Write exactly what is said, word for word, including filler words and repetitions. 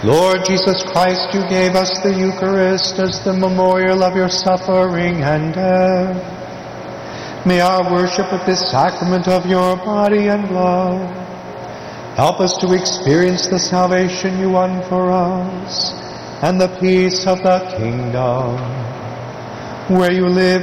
Lord Jesus Christ, you gave us the Eucharist as the memorial of your suffering and death. May our worship of this sacrament of your body and blood help us to experience the salvation you won for us and the peace of the kingdom, where you live